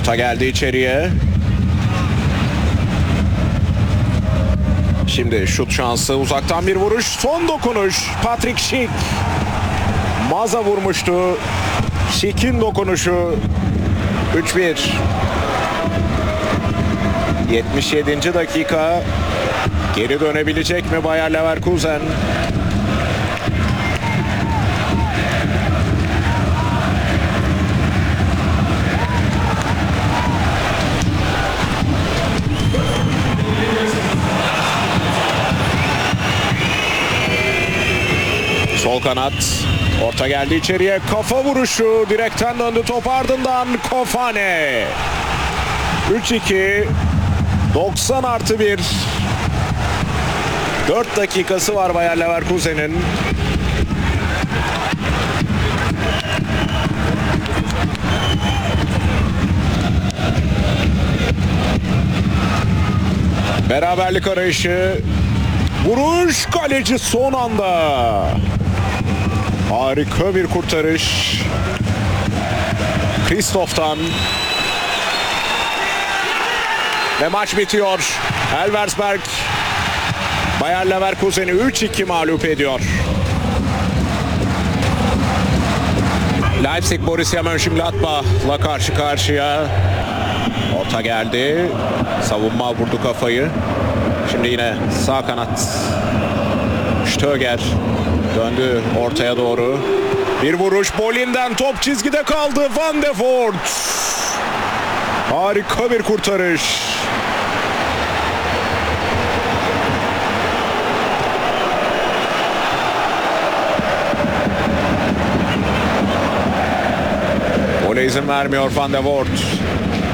Orta geldi içeriye. Şimdi şut şansı, uzaktan bir vuruş, son dokunuş. Patrick Schick. Maza vurmuştu. Schick'in dokunuşu. 3-1. 77. dakika. Geri dönebilecek mi Bayer Leverkusen? Sol kanat. Orta geldi içeriye. Kafa vuruşu. Direkten döndü top, ardından Kofane. 3-2. 90+1. 4 dakikası var Bayer Leverkusen'in. Beraberlik arayışı. Vuruş, kaleci son anda. Harika bir kurtarış. Christoph'tan. Ve maç bitiyor. Elversberg Bayer Leverkusen'i 3-2 mağlup ediyor. Leipzig Borussia Mönchengladbach'la karşı karşıya. Orta geldi. Savunma vurdu kafayı. Şimdi yine sağ kanat. Stöger döndü ortaya doğru. Bir vuruş Bolin'den, top çizgide kaldı. Van de Voort. Harika bir kurtarış. Gole izin vermiyor Van de Voort.